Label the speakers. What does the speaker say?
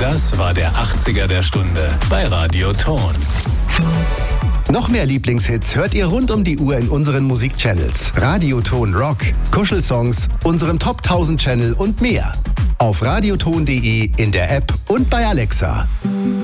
Speaker 1: Das war der 80er der Stunde bei Radio Ton.
Speaker 2: Noch mehr Lieblingshits hört ihr rund um die Uhr in unseren Musikchannels. Radioton Rock, Kuschelsongs, unserem Top 1000 Channel und mehr. Auf radioton.de, in der App und bei Alexa.